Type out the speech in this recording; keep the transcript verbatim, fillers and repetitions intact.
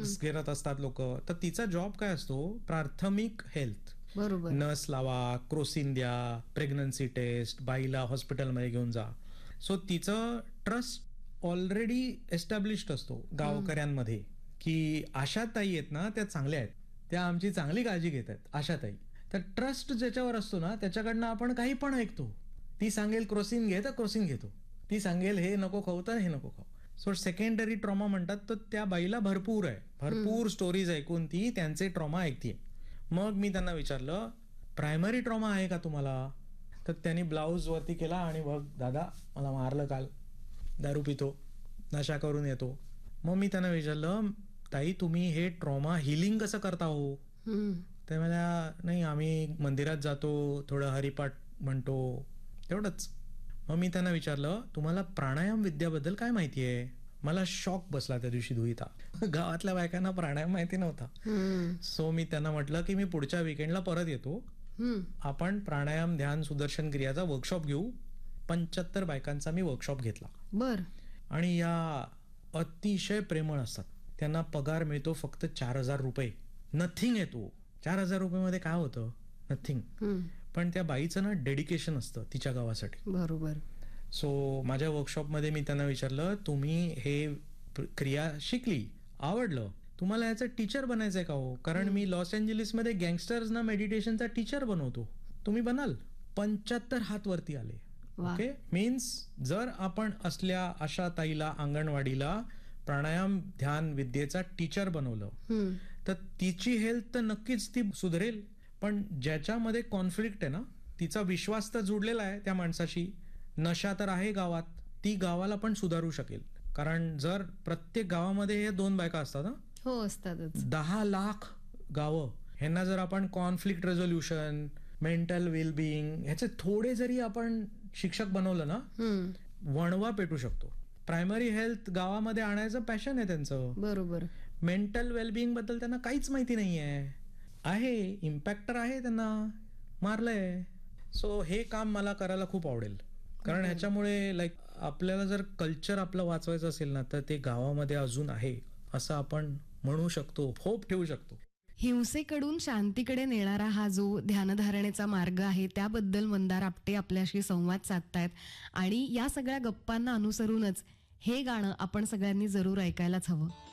Drugs घेत असतात लोक, तर तिचा जॉब काय असतो, प्राथमिक हेल्थ. बरोबर. नस लावा, क्रोसिन द्या, प्रेग्नन्सी टेस्ट, बाईला हॉस्पिटलमध्ये घेऊन जा. सो तिचं ट्रस्ट ऑलरेडी एस्टॅब्लिश्ड असतो गावकऱ्यांमध्ये, की आशाताई आहेत ना त्या चांगल्या आहेत, त्या आमची चांगली काळजी घेत आहेत आशाताई. तर ट्रस्ट ज्याच्यावर असतो ना त्याच्याकडनं आपण काही पण ऐकतो. ती सांगेल क्रोसिन घे तर क्रोसिन घेतो, ती सांगेल हे नको खाऊ तर हे नको खाऊ. सो सेकंडरी ट्रॉमा म्हणतात, तर त्या बाईला भरपूर आहे, भरपूर स्टोरीज ऐकून ती त्यांचे ट्रॉमा ऐकते. मग मी त्यांना विचारलं, प्रायमरी ट्रॉमा आहे का तुम्हाला? तर त्यांनी ब्लाऊज वरती केला आणि बघ दादा मला मारलं काल, दारू पितो, नशा करून येतो. मग मी त्यांना विचारलं, ताई तुम्ही हे ट्रॉमा हिलिंग कसं करता हो? ते मला नाही आम्ही मंदिरात जातो, थोडं हरिपाठ म्हणतो, तेवढंच. मग मी त्यांना विचारलं, तुम्हाला प्राणायाम विद्याबद्दल काय माहिती आहे? मला शॉक बसला त्या दिवशी दुहिता. गावातल्या बायकांना प्राणायाम माहिती नव्हता. सो मी त्यांना म्हटलं की मी पुढच्या विकेंडला परत येतो, आपण प्राणायाम ध्यान सुदर्शन क्रियाचा वर्कशॉप घेऊ. पंच्याहत्तर बायकांचा मी वर्कशॉप घेतला. बर. आणि या अतिशय प्रेमळ असतात, त्यांना पगार मिळतो फक्त चार हजार रुपये. नथिंग येतो. चार हजार रुपये मध्ये काय होतं? नथिंग. पण त्या बाईचं ना डेडिकेशन असतं तिच्या गावासाठी. बरोबर. सो माझ्या वर्कशॉपमध्ये मी त्यांना विचारलं, तुम्ही हे क्रिया शिकली, आवडलं, तुम्हाला याचं टीचर बनायचंय का हो? कारण मी लॉस एंजलिसमध्ये गँगस्टर्सना मेडिटेशनचा टीचर बनवतो, तुम्ही बनाल? पंच्याहत्तर हात वरती आले. ओके, मीन्स जर आपण असल्या अशा ताईला अंगणवाडीला प्राणायाम ध्यान विद्येचा टीचर बनवलं तर तिची हेल्थ तर नक्कीच ती सुधरेल. पण ज्याच्यामध्ये कॉन्फ्लिक्ट आहे ना, तिचा विश्वास तर जुडलेला आहे त्या माणसाशी, नशा तर आहे गावात, ती गावाला पण सुधारू शकेल. कारण जर प्रत्येक गावामध्ये हे दोन बायका असतात ना, हो असतातच, दहा लाख गावं, ह्यांना जर आपण कॉन्फ्लिक्ट रेझोल्युशन, मेंटल वेलबिईंग ह्याचे थोडे जरी आपण शिक्षक बनवलं ना, वणवा पेटू शकतो. प्रायमरी हेल्थ गावामध्ये आणायचं पॅशन आहे त्यांचं. बरोबर. मेंटल वेलबिईंग बद्दल त्यांना काहीच माहिती नाहीये. आहे इम्पॅक्टर आहे, त्यांना मारलंय. सो हे काम मला करायला खूप आवडेल, कारण ह्याच्यामुळे लाईक आपल्याला जर कल्चर आपलं वाचवायचं असेल ना, तर ते गावामध्ये अजून आहे असं आपण म्हणू शकतो, होप ठेवू शकतो. हिंसेकडून शांतीकडे नेणारा हा जो ध्यानधारणेचा मार्ग आहे त्याबद्दल मंदार आपटे आपल्याशी संवाद साधतायत. आणि या सगळ्या गप्पांना अनुसरूनच हे गाणं आपण सगळ्यांनी जरूर ऐकायलाच हवं.